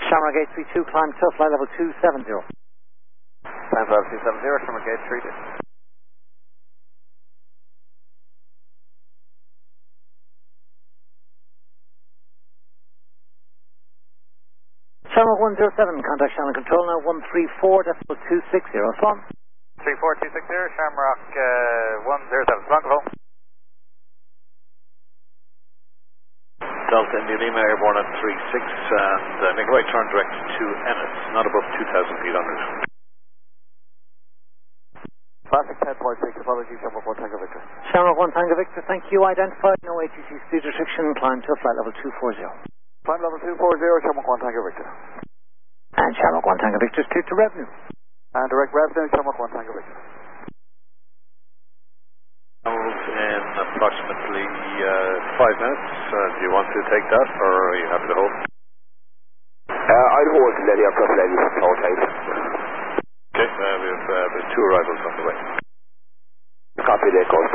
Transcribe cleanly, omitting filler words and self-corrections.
Shamrock 832, climb to flight level 270. Climb to level 270, Shamrock 832. Shamrock 107, contact channel control now 134.260. Swan. 34260, Shamrock 107, Swan. Delta India Lima, airborne at 36, and make a right turn direct to Ennis, not above 2,000 feet under. Classic 10.6, apologies, Shamrock 1 Tango Victor. Shamrock 1 Tango Victor, thank you. Identified, no ATC speed restriction, climb to flight level 240. Climb level 240, Shamrock 1 Tango Victor. And Shamrock 1 Tango Victor is cleared to revenue. And direct revenue, Shamrock 1 Tango Victor. In approximately 5 minutes. Do you want to take that, or are you happy to hold? I'd hold the lady aircraft lady from Tower Type. Okay, we have 2 arrivals on the way. Copy that, call